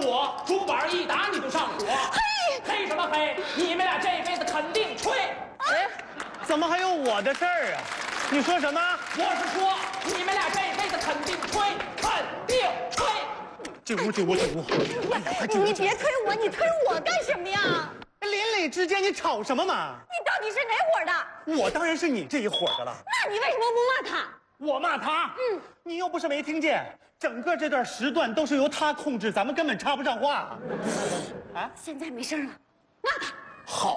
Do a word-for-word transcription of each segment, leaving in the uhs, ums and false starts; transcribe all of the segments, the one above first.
我，竹板一打你就上火。嘿，嘿什么嘿？你们俩这辈子肯定吹。 哎，怎么还有我的事儿啊？你说什么？ 我是说你们俩这辈子肯定吹，肯定吹。 进屋，进屋，进屋！ 你别推我，你推我干什么呀？ 邻里之间你吵什么嘛？ 你到底是哪伙的？ 我当然是你这一伙的了。 那你为什么不骂他？ 我骂他？嗯，你又不是没听见，整个这段时段都是由他控制，咱们根本插不上话。啊， 现在没事了，骂他。 好，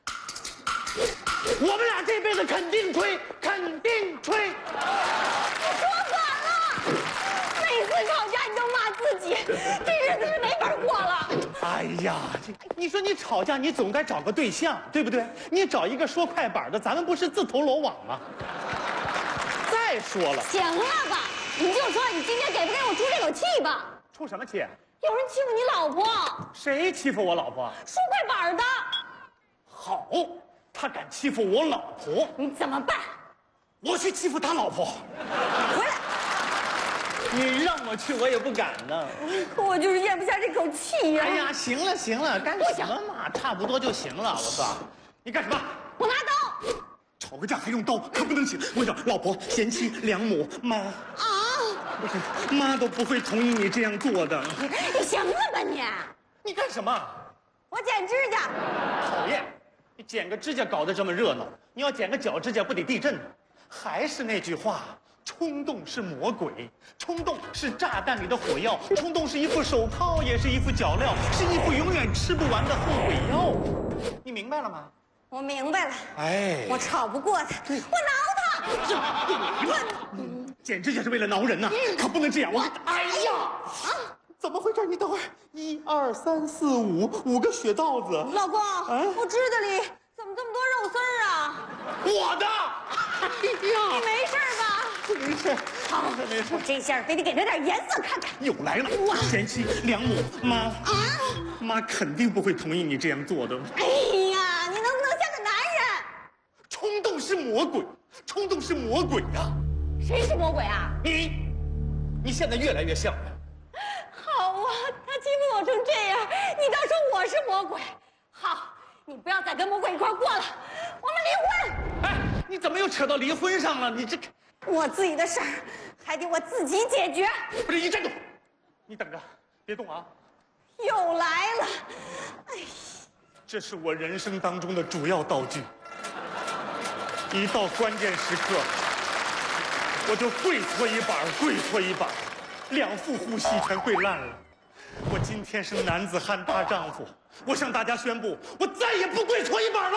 我们俩这辈子肯定吹，肯定吹。 你说反了，每次吵架你都骂自己，这日子是没法过了。 哎呀，这你说你吵架，你总该找个对象，对不对？你找一个说快板的，咱们不是自投罗网吗？再说了， 行了吧，你就说你今天给不给我出这口气吧？ 出什么气？ 有人欺负你老婆， 谁欺负我老婆？ 说快板的。 好，他敢欺负我老婆， 你怎么办？ 我去欺负他老婆。 回来！ 你让我去，我也不敢呢。 我就是咽不下这口气呀、 哎呀，行了行了，干什么嘛？差不多就行了。我说，你干什么？ 我拿刀。 吵个架还用刀，可不能行。我讲，老婆、贤妻、良母、妈啊，不是妈都不会同意你这样做的。 你行了吧你？ 你干什么？ 我剪指甲。 讨厌，你剪个指甲搞得这么热闹，你要剪个脚指甲不得地震？还是那句话。冲动是魔鬼，冲动是炸弹里的火药，冲动是一副手铐，也是一副脚镣，是一副永远吃不完的后悔药。你明白了吗？ 我明白了。 哎， 我吵不过他，我挠他。 我剪指甲是为了挠人呐、啊，可不能这样。我，哎呀，啊，怎么回事？你等会儿，一二三四五，五个血道子。 老公，啊、我指甲里怎么这么多肉丝儿啊？ 我的。哎呀， 你没事吧？ 没事， 好， 没事。 我这下非得给他点颜色看看。 又来了，贤妻良母妈啊，妈肯定不会同意你这样做的。 哎呀，你能不能像个男人？ 冲动是魔鬼，冲动是魔鬼呀！ 谁是魔鬼啊？ 你，你现在越来越像了。 好啊，他欺负我成这样，你倒说我是魔鬼。好，你不要再跟魔鬼一块过了，我们离婚。 哎，你怎么又扯到离婚上了？你这。 我自己的事儿，还得我自己解决。 不是，你站住！你等着，别动啊！ 又来了，哎， 这是我人生当中的主要道具。一到关键时刻，我就跪搓衣板，跪搓衣板，两副呼吸全跪烂了。我今天是男子汉大丈夫，我向大家宣布，我再也不跪搓衣板了。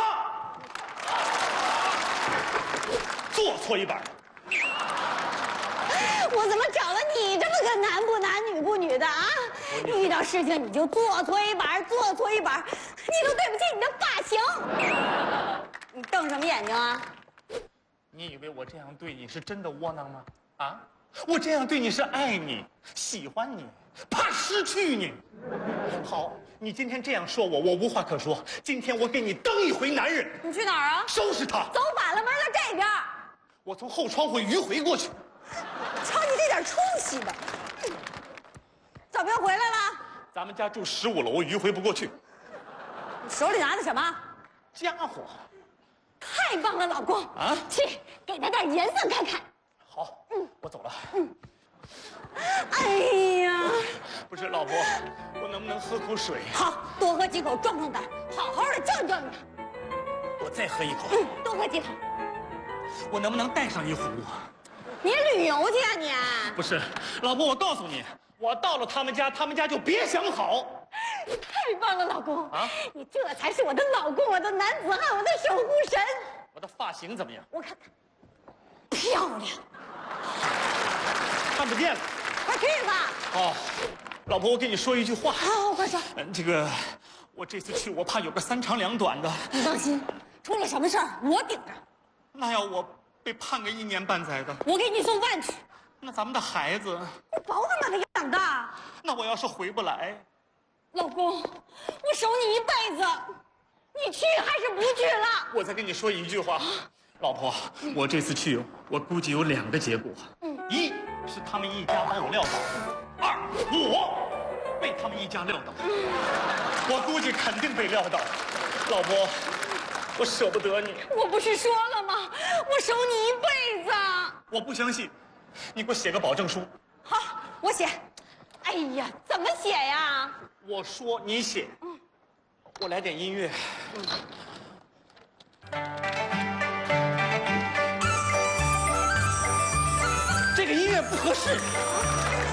坐搓衣板。 我怎么找了你这么个男不男女不女的啊？遇到事情你就坐搓衣板，坐搓衣板，你都对不起你的发型。你瞪什么眼睛啊？ 你以为我这样对你是真的窝囊吗？啊，我这样对你是爱你、喜欢你、怕失去你。好，你今天这样说我，我无话可说。今天我给你当一回男人。 你去哪儿啊？ 收拾他。 走反了门到这边。 我从后窗户迂回过去。 瞧你这点出息的，早兵回来了。 咱们家住十五楼，我迂回不过去。 你手里拿的什么？ 家伙。 太棒了，老公啊！去给他点颜色看看。 好，嗯，我走了。嗯。 哎呀， 不是老婆，我能不能喝口水？ 好，多喝几口壮壮胆，好好的教育教育他。 我再喝一口。 嗯，多喝几口。 我能不能带上一壶？ 你旅游去啊你？ 不是，老婆，我告诉你，我到了他们家，他们家就别想好。 太棒了，老公啊！ 你这才是我的老公，我的男子汉，我的守护神。 我的发型怎么样？ 我看看，漂亮。 看不见了。 快去吧。 哦，老婆，我跟你说一句话。 好，快说。 嗯，这个，我这次去，我怕有个三长两短的。 你放心，出了什么事儿我顶着。 那要我被判个一年半载的， 我给你送饭去。 那咱们的孩子， 我保准把他养大。 那我要是回不来， 老公，我守你一辈子，你去还是不去了？ 我再跟你说一句话，老婆，嗯、我这次去，我估计有两个结果。嗯，一是他们一家把我撂倒，二我被他们一家撂倒。我估计肯定被撂倒。老婆，我舍不得你。 我不是说了吗？我守你一辈子。 我不相信，你给我写个保证书。 好，我写。哎呀，怎么写呀？ 我说你写。嗯，我来点音乐。嗯。这个音乐不合适。